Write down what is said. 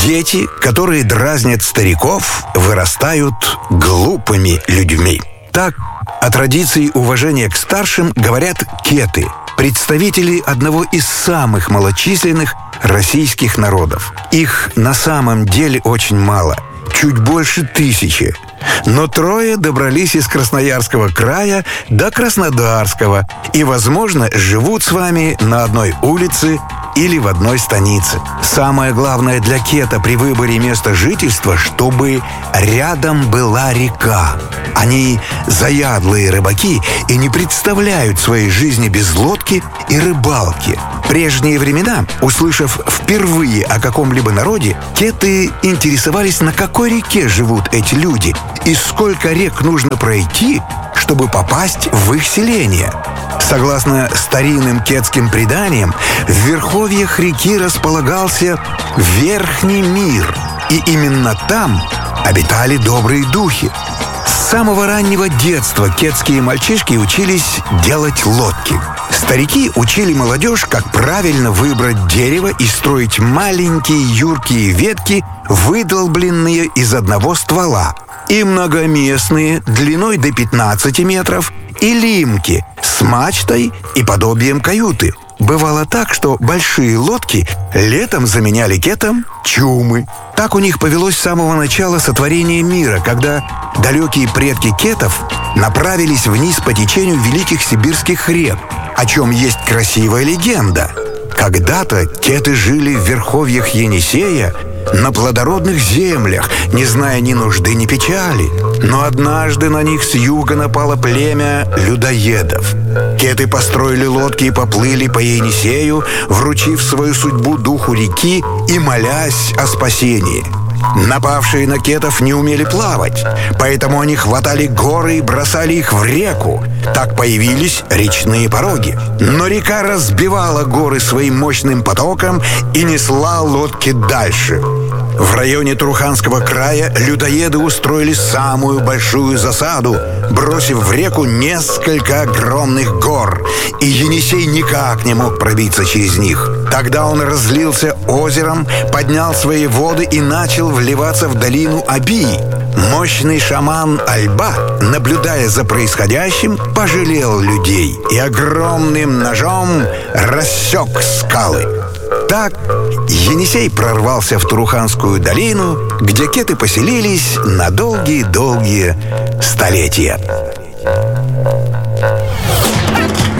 Дети, которые дразнят стариков, вырастают глупыми людьми. Так, о традиции уважения к старшим говорят кеты, представители одного из самых малочисленных российских народов. Их на самом деле очень мало, чуть больше 1000. Но 3 добрались из Красноярского края до Краснодарского и, возможно, живут с вами на одной улице или в одной станице. Самое главное для кета при выборе места жительства, чтобы рядом была река. Они заядлые рыбаки и не представляют своей жизни без лодки и рыбалки. В прежние времена, услышав впервые о каком-либо народе, кеты интересовались, на какой реке живут эти люди и сколько рек нужно пройти, чтобы попасть в их селение. Согласно старинным кетским преданиям, в верховьях реки располагался Верхний мир, и именно там обитали добрые духи. С самого раннего детства кетские мальчишки учились делать лодки. Старики учили молодежь, как правильно выбрать дерево и строить маленькие юркие ветки, выдолбленные из одного ствола, и многоместные, длиной до 15 метров, и лимки с мачтой и подобием каюты. Бывало так, что большие лодки летом заменяли кетам чумы. Так у них повелось с самого начала сотворения мира, когда далекие предки кетов направились вниз по течению великих сибирских рек, о чем есть красивая легенда. Когда-то кеты жили в верховьях Енисея, на плодородных землях, не зная ни нужды, ни печали. Но однажды на них с юга напало племя людоедов. Кеты построили лодки и поплыли по Енисею, вручив свою судьбу духу реки и молясь о спасении. Напавшие на кетов не умели плавать, поэтому они хватали горы и бросали их в реку. Так появились речные пороги. Но река разбивала горы своим мощным потоком и несла лодки дальше. В районе Туруханского края людоеды устроили самую большую засаду, бросив в реку несколько огромных гор, и Енисей никак не мог пробиться через них. Тогда он разлился озером, поднял свои воды и начал вливаться в долину Абий. Мощный шаман Альба, наблюдая за происходящим, пожалел людей и огромным ножом рассек скалы. Так Енисей прорвался в Туруханскую долину, где кеты поселились на долгие-долгие столетия.